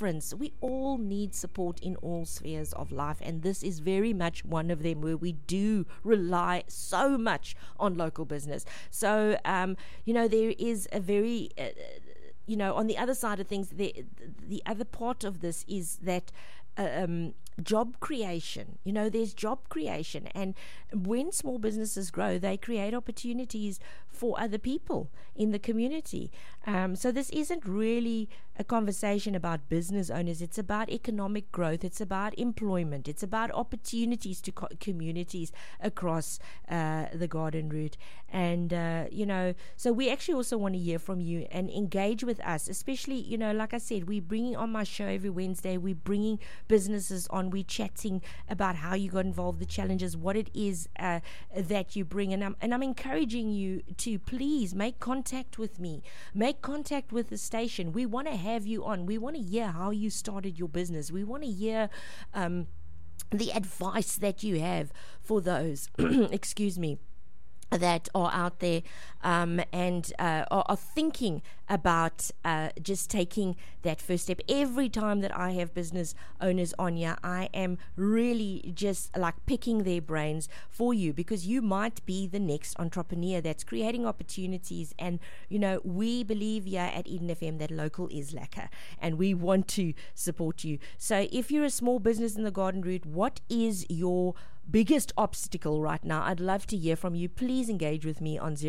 difference. We all need support in all spheres of life, and this is very much one of them, where we do rely so much on local business. So, there is a very, on the other side of things, the other part of this is that job creation. There's job creation, and when small businesses grow, they create opportunities for other people in the community. So this isn't really a conversation about business owners. It's about economic growth. It's about employment. It's about opportunities to communities across the Garden Route. And so we actually also want to hear from you and engage with us, especially, like I said, we're bringing on my show every Wednesday. We're bringing businesses on. We're chatting about how you got involved, the challenges, what it is that you bring. And I'm encouraging you to please make contact with me. Make contact with the station. We want to have you on. We want to hear how you started your business. We want to hear the advice that you have for those, excuse me, that are out there and are thinking about just taking that first step. Every time that I have business owners on here, I am really just like picking their brains for you, because you might be the next entrepreneur that's creating opportunities. And we believe here at Eden FM that local is lekker, and we want to support you. So if you're a small business in the Garden Route, what is your biggest obstacle right now? I'd love to hear from you. Please engage with me on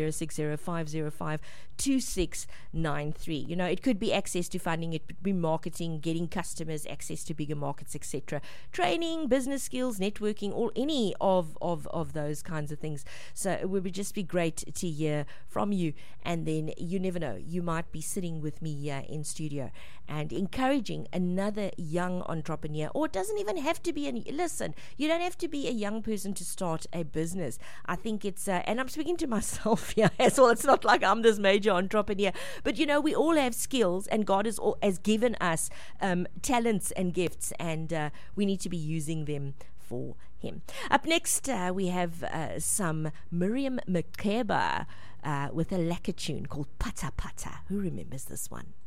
060-505-2693. It could be access to funding, it could be marketing, getting customers, access to bigger markets, etc. Training, business skills, networking, or any of those kinds of things. So it would just be great to hear from you. And then you never know, you might be sitting with me here in studio and encouraging another young entrepreneur. Or it doesn't even have to be listen, you don't have to be a young person to start a business. I think it's and I'm speaking to myself here as well. It's not like I'm this major entrepreneur, but we all have skills, and God has given us talents and gifts, and we need to be using them for Him. Up next, we have some Miriam Makeba with a lekker tune called Pata Pata. Who remembers this one?